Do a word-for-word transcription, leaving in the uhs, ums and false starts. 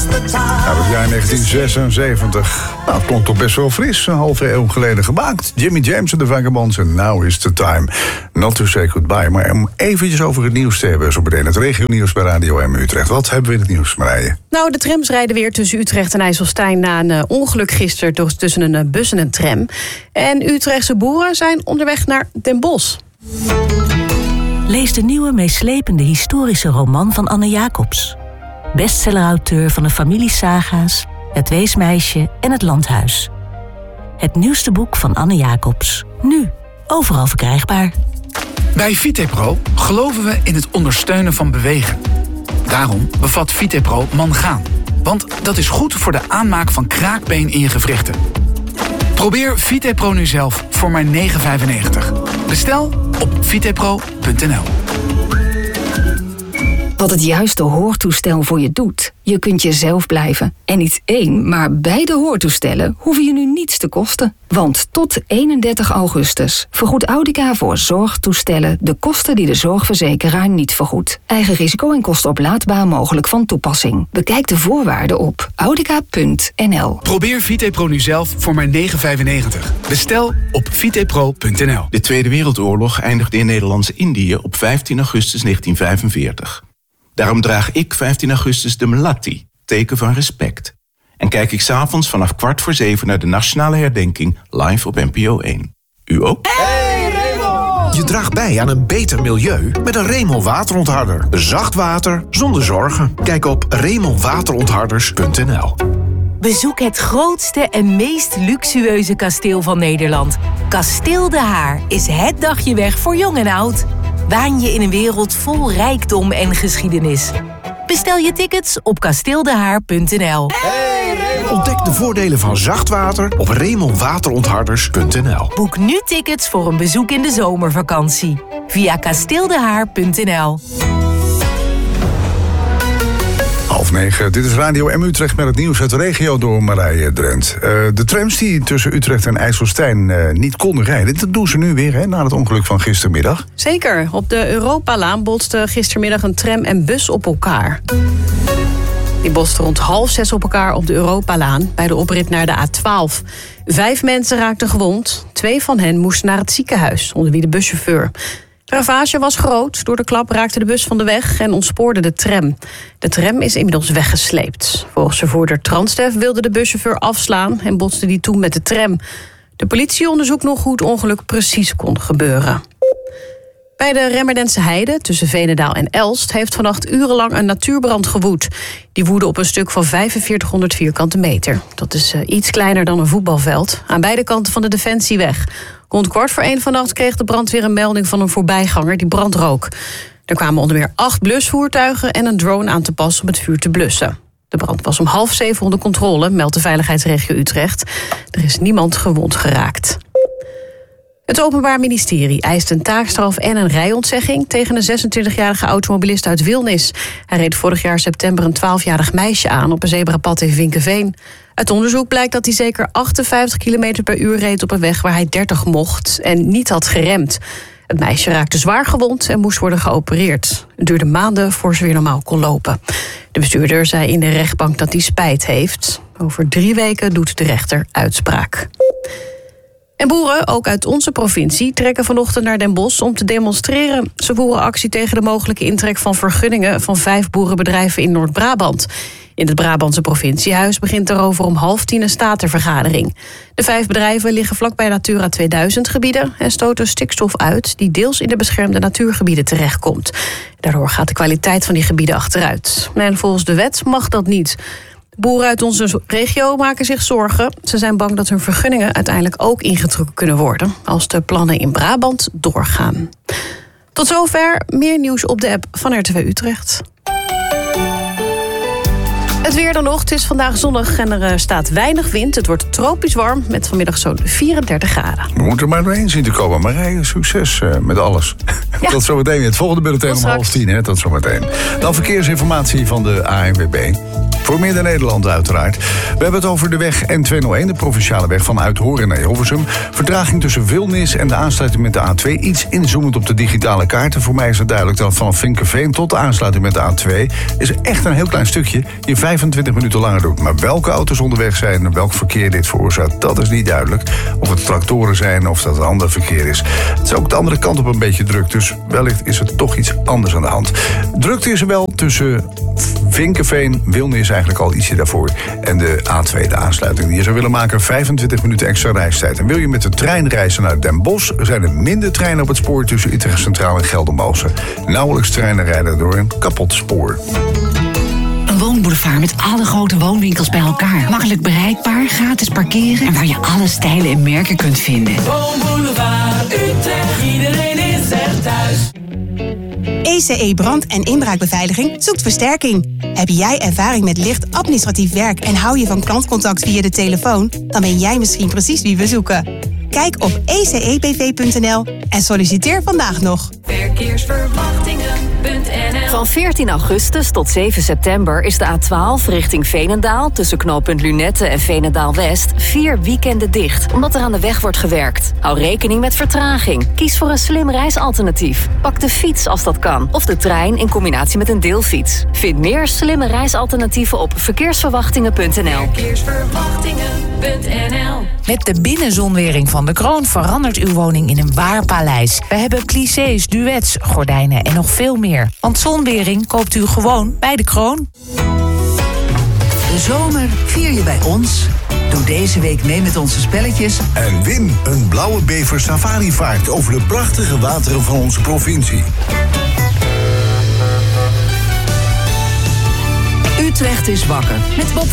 Nou, het jaar negentien zesenzeventig. Nou, het klonk toch best wel fris, een halve eeuw geleden gemaakt. Jimmy James en de Vagabonds en Now is the Time. Not to say goodbye, maar om eventjes over het nieuws te hebben. Zo meteen het regionieuws bij Radio M Utrecht. Wat hebben we in het nieuws, Marije? Nou, de trams rijden weer tussen Utrecht en IJsselstein na een uh, ongeluk gisteren tussen een uh, bus en een tram. En Utrechtse boeren zijn onderweg naar Den Bosch. Lees de nieuwe, meeslepende historische roman van Anne Jacobs. Bestsellerauteur van de familiesaga's, Het Weesmeisje en Het Landhuis. Het nieuwste boek van Anne Jacobs. Nu, overal verkrijgbaar. Bij Vitepro geloven we in het ondersteunen van bewegen. Daarom bevat Vitepro mangaan. Want dat is goed voor de aanmaak van kraakbeen in je gewrichten. Probeer Vitepro nu zelf voor maar negen vijfennegentig. Bestel op vitepro punt n l. Wat het juiste hoortoestel voor je doet. Je kunt jezelf blijven. En niet één, maar beide hoortoestellen hoeven je nu niets te kosten. Want tot eenendertig augustus vergoedt Audica voor zorgtoestellen de kosten die de zorgverzekeraar niet vergoedt. Eigen risico en kosten oplaadbaar mogelijk van toepassing. Bekijk de voorwaarden op audica punt n l. Probeer Vitepro nu zelf voor maar negen vijfennegentig. Bestel op vitepro punt n l. De Tweede Wereldoorlog eindigde in Nederlands-Indië op vijftien augustus negentien vijfenveertig. Daarom draag ik vijftien augustus de melatti, teken van respect. En kijk ik 's avonds vanaf kwart voor zeven naar de nationale herdenking live op N P O één. U ook? Hey Remel! Je draagt bij aan een beter milieu met een Remel waterontharder. Zacht water zonder zorgen. Kijk op remel waterontharders punt n l. Bezoek het grootste en meest luxueuze kasteel van Nederland. Kasteel De Haar is het dagje weg voor jong en oud. Waan je in een wereld vol rijkdom en geschiedenis. Bestel je tickets op kasteeldehaar punt n l. Hey, ontdek de voordelen van zacht water op remel waterontharders punt n l. Boek nu tickets voor een bezoek in de zomervakantie. Via kasteeldehaar punt n l. Half negen, dit is Radio M Utrecht met het nieuws uit de regio door Marije Drent. Uh, de trams die tussen Utrecht en IJsselstein uh, niet konden rijden, dat doen ze nu weer, hè, na het ongeluk van gistermiddag. Zeker, op de Europalaan botsten gistermiddag een tram en bus op elkaar. Die botsten rond half zes op elkaar op de Europalaan bij de oprit naar de A twaalf. Vijf mensen raakten gewond, twee van hen moesten naar het ziekenhuis, onder wie de buschauffeur. De ravage was groot. Door de klap raakte de bus van de weg en ontspoorde de tram. De tram is inmiddels weggesleept. Volgens vervoerder Transdev wilde de buschauffeur afslaan en botste die toen met de tram. De politie onderzoekt nog hoe het ongeluk precies kon gebeuren. Bij de Remmerdense Heide, tussen Veenendaal en Elst, heeft vannacht urenlang een natuurbrand gewoed. Die woedde op een stuk van vijfenveertighonderd vierkante meter. Dat is uh, iets kleiner dan een voetbalveld. Aan beide kanten van de Defensieweg. Rond kwart voor één vannacht kreeg de brandweer een melding van een voorbijganger die brand rook. Er kwamen onder meer acht blusvoertuigen en een drone aan te pas om het vuur te blussen. De brand was om half zeven onder controle, meldt de veiligheidsregio Utrecht. Er is niemand gewond geraakt. Het Openbaar Ministerie eist een taakstraf en een rijontzegging tegen een zesentwintigjarige automobilist uit Wilnis. Hij reed vorig jaar september een twaalfjarig meisje aan op een zebrapad in Vinkeveen. Uit onderzoek blijkt dat hij zeker achtenvijftig kilometer per uur reed op een weg waar hij dertig mocht en niet had geremd. Het meisje raakte zwaar gewond en moest worden geopereerd. Het duurde maanden voor ze weer normaal kon lopen. De bestuurder zei in de rechtbank dat hij spijt heeft. Over drie weken doet de rechter uitspraak. En boeren, ook uit onze provincie, trekken vanochtend naar Den Bosch om te demonstreren. Ze voeren actie tegen de mogelijke intrek van vergunningen van vijf boerenbedrijven in Noord-Brabant. In het Brabantse provinciehuis begint daarover om half tien een statenvergadering. De vijf bedrijven liggen vlakbij Natura tweeduizend gebieden en stoten stikstof uit die deels in de beschermde natuurgebieden terechtkomt. Daardoor gaat de kwaliteit van die gebieden achteruit. En volgens de wet mag dat niet. Boeren uit onze regio maken zich zorgen. Ze zijn bang dat hun vergunningen uiteindelijk ook ingetrokken kunnen worden als de plannen in Brabant doorgaan. Tot zover, meer nieuws op de app van R T W Utrecht. Het weer dan nog. Het is vandaag zonnig en er staat weinig wind. Het wordt tropisch warm met vanmiddag zo'n vierendertig graden. We moeten er maar doorheen zien te komen. Marije, succes uh, met alles. Ja. Tot zometeen. Het volgende bulletin om half tien. Hè? Tot zometeen. Dan verkeersinformatie van de A N W B. Voor midden Nederland uiteraard. We hebben het over de weg N tweehonderdhonderd, de provinciale weg van Uithoorn naar Hilversum. Vertraging tussen Wilnis en de aansluiting met de A twee. Iets inzoomend op de digitale kaarten. Voor mij is het duidelijk dat van Vinkeveen tot de aansluiting met de A twee... is echt een heel klein stukje. Je vijf vijfentwintig minuten langer doet. Maar welke auto's onderweg zijn en welk verkeer dit veroorzaakt, dat is niet duidelijk. Of het tractoren zijn of dat het ander verkeer is. Het is ook de andere kant op een beetje druk, dus wellicht is er toch iets anders aan de hand. Drukte is er wel tussen Vinkenveen, Wilne is eigenlijk al ietsje daarvoor, en de A twee, de aansluiting die je zou willen maken, vijfentwintig minuten extra reistijd. En wil je met de trein reizen naar Den Bosch, zijn er minder treinen op het spoor tussen Utrecht Centraal en Geldermalsen. Nauwelijks treinen rijden door een kapot spoor. Een woonboulevard met alle grote woonwinkels bij elkaar. Makkelijk bereikbaar, gratis parkeren en waar je alle stijlen en merken kunt vinden. Woonboulevard Utrecht, iedereen is er thuis. E C E Brand- en inbraakbeveiliging zoekt versterking. Heb jij ervaring met licht administratief werk en hou je van klantcontact via de telefoon? Dan ben jij misschien precies wie we zoeken. Kijk op e c e b v punt n l en solliciteer vandaag nog. Verkeersverwachtingen punt n l. Van veertien augustus tot zeven september is de A twaalf richting Veenendaal tussen knooppunt Lunette en Veenendaal-West vier weekenden dicht, omdat er aan de weg wordt gewerkt. Hou rekening met vertraging. Kies voor een slim reisalternatief. Pak de fiets als dat kan, of de trein in combinatie met een deelfiets. Vind meer slimme reisalternatieven op verkeersverwachtingen punt n l. Verkeersverwachtingen punt n l. Met de binnenzonwering van De Kroon verandert uw woning in een waar paleis. We hebben clichés, duets, gordijnen en nog veel meer. Want zonwering koopt u gewoon bij De Kroon. De zomer vier je bij ons. Doe deze week mee met onze spelletjes. En win een blauwe bever safarivaart over de prachtige wateren van onze provincie. Utrecht is wakker met Bob